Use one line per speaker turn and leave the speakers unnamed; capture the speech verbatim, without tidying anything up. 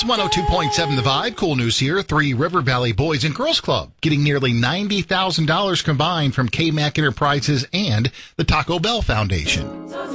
one oh two point seven The Vibe. Cool news here. Three River Valley Boys and Girls Club getting nearly ninety thousand dollars combined from K-Mac Enterprises and the Taco Bell Foundation.